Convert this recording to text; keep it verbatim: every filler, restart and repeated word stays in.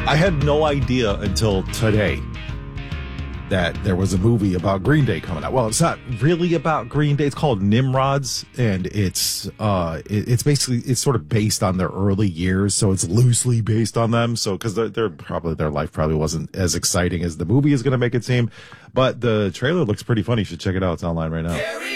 I had no idea until today that there was a movie about Green Day coming out. Well, it's not really about Green Day. It's called Nimrods, and it's uh, it, it's basically it's sort of based on their early years, so it's loosely based on them. So because they're, they're probably their life probably wasn't as exciting as the movie is going to make it seem, but the trailer looks pretty funny. You should check it out. It's online right now.